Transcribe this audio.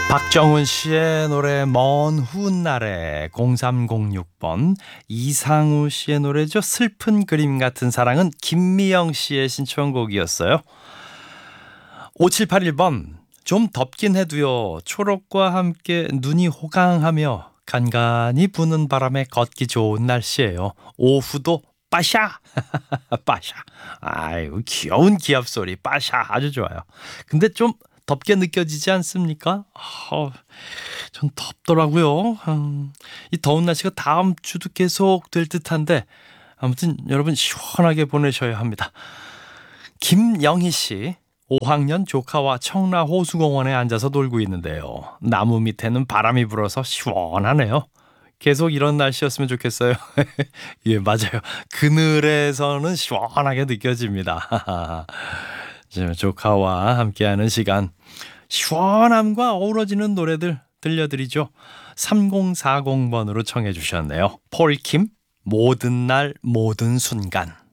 박정훈 씨의 노래 먼 훗날에 0306번 이상우 씨의 노래죠. 슬픈 그림 같은 사랑은 김미영 씨의 신청곡이었어요. 5781번 좀 덥긴 해도요. 초록과 함께 눈이 호강하며 간간히 부는 바람에 걷기 좋은 날씨예요. 오후도 빠샤 빠샤. 아이고 귀여운 기합 소리 빠샤 아주 좋아요. 근데 좀 덥게 느껴지지 않습니까? 전 덥더라고요. 이 더운 날씨가 다음 주도 계속 될 듯한데 아무튼 여러분 시원하게 보내셔야 합니다. 김영희 씨 5학년 조카와 청라 호수공원에 앉아서 놀고 있는데요. 나무 밑에는 바람이 불어서 시원하네요. 계속 이런 날씨였으면 좋겠어요. 예, 맞아요. 그늘에서는 시원하게 느껴집니다. 조카와 함께하는 시간, 시원함과 어우러지는 노래들 들려드리죠. 3040번으로 청해 주셨네요. 폴킴 모든 날 모든 순간.